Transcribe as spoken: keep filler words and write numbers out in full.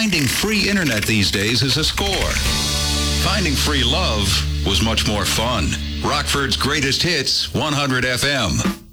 finding free internet these days is a score. Finding free love was much more fun. Rockford's Greatest Hits, one hundred F M.